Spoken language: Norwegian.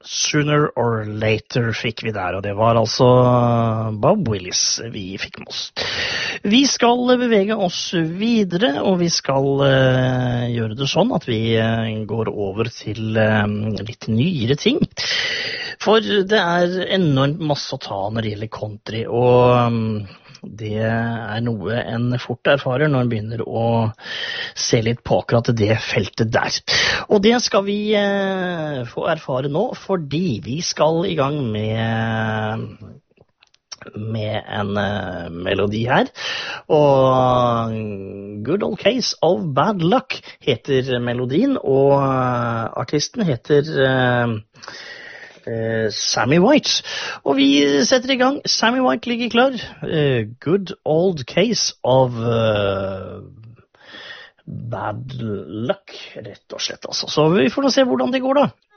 Sooner or Later fikk vi der, og det var altså Bob Willis vi fikk med oss. Vi skal bevege oss videre, og vi skal gjøre det sånn at vi går over til litt nyere ting. For det er enormt masse å ta når det gjelder country, og det er noe en fort erfarer når en begynner å se litt på akkurat det feltet der. Og det skal vi få erfare nå, fordi vi skal i gang med en melodi her. Og Good Old Case of Bad Luck heter melodien, og artisten heter Sammy White. Og vi setter i gang. Sammy White ligger klar. Good Old Case of Bad Luck, rett og slett. Altså. Så vi får nå se hvordan det går da.